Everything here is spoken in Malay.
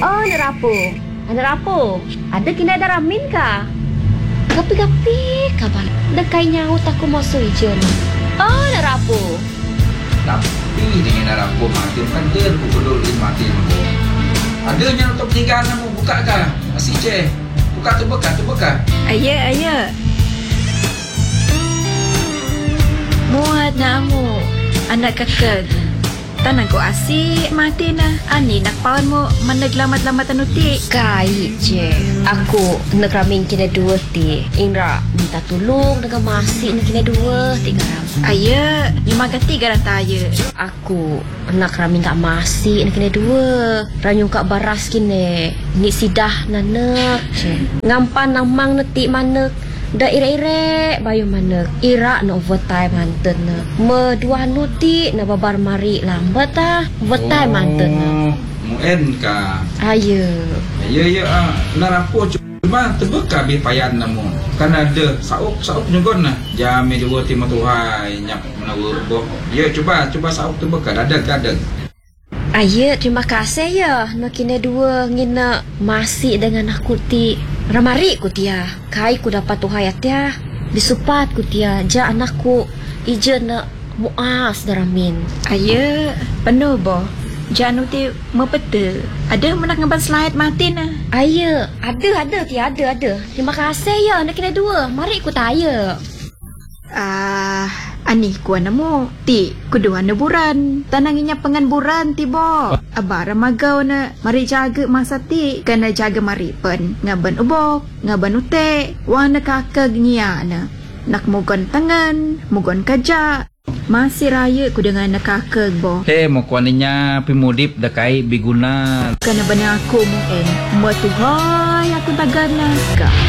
Oh, narapo. Ada kena ada ramin ka? Gapi-gapi kabar. Dekai nyaut aku masuk ijen. Oh, narapo. Tapi dengan narapo mati kan dia pukul 5 mati. Ada yang untuk tinggal namu buka kah? Masih je. Buka tu buka. Ayah. Muat namu anak kakak. Tanang ko asik mati na. Ani nak pawan mo managlamat-lamatan uti. Kai je. Aku nak ramin kena dua ti. Indra minta tolong dengan masih nak kena dua ti garam. Ayah, lima ganti garam taya. Aku nak ramin kak masih nak kena dua. Ranyung kak baras kini. Ni sidah nanek je. Ngampan namang netik manek. Dah ire-ire bayu mana ira no overtime manten na dua nuti na babar mari lambat overtime manten na muen ka ayo narapo cuma tebeka bi payan namu kan ada saup nyogon na jame dua tim tuhai nyap menawa boh ya coba saup tebeka dadag ayo terima kasih ya nak kena dua ngina masih dengan aku ti ramari ku tia kai ku dapat tuhai tia bisupat ku tia ja anakku ijen na muas daramin ayah penuh boh janu ti mepete ada menak ngamban slide mati na ayah ada tia ada terima kasih ya nak kena dua mari ku taya ani ku anamu ti kudu ana buran tananginya pengan buran ti bo abara magau na mari jaga masa ti kena jaga mari pen ngaban ubok ngaban ute wana kakag niya na nak mugon tangan mugon kaja masih raya ku dengan anak kakag bo mo kuaninya pimudip dakai biguna kena bana aku muen mo tuhai aku tagana ka